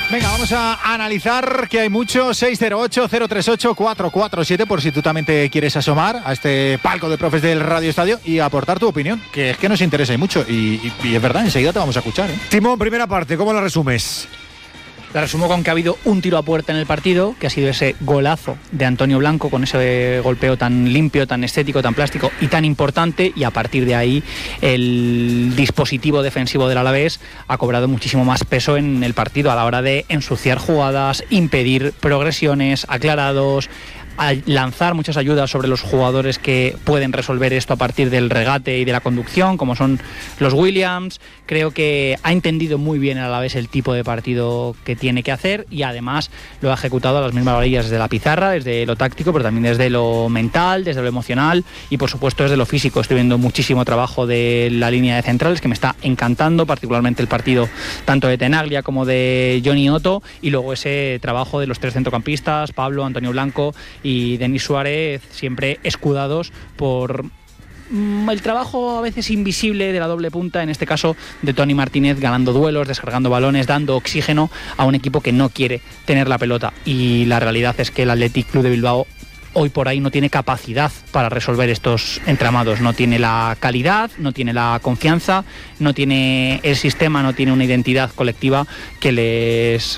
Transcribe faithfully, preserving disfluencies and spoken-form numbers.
Venga, vamos a analizar que hay mucho. Seis cero ocho, cero tres ocho, cuatro cuatro siete por si tú también te quieres asomar a este palco de profes del Radio Estadio y aportar tu opinión, que es que nos interesa y mucho. Y, y, y es verdad, enseguida te vamos a escuchar, ¿eh? Simón, primera parte, ¿cómo la resumes? La resumo con que ha habido un tiro a puerta en el partido, que ha sido ese golazo de Antonio Blanco, con ese golpeo tan limpio, tan estético, tan plástico y tan importante, y a partir de ahí el dispositivo defensivo del Alavés ha cobrado muchísimo más peso en el partido a la hora de ensuciar jugadas, impedir progresiones, aclarados, a lanzar muchas ayudas sobre los jugadores que pueden resolver esto a partir del regate y de la conducción, como son los Williams. Creo que ha entendido muy bien a la vez el tipo de partido que tiene que hacer y además lo ha ejecutado a las mismas varillas desde la pizarra, desde lo táctico, pero también desde lo mental, desde lo emocional y por supuesto desde lo físico. Estoy viendo muchísimo trabajo de la línea de centrales que me está encantando, particularmente el partido tanto de Tenaglia como de Johnny Otto, y luego ese trabajo de los tres centrocampistas, Pablo, Antonio Blanco y Denis Suárez, siempre escudados por el trabajo a veces invisible de la doble punta, en este caso de Tony Martínez, ganando duelos, descargando balones, dando oxígeno a un equipo que no quiere tener la pelota. Y la realidad es que el Athletic Club de Bilbao hoy por ahí no tiene capacidad para resolver estos entramados, no tiene la calidad, no tiene la confianza, no tiene el sistema, no tiene una identidad colectiva que les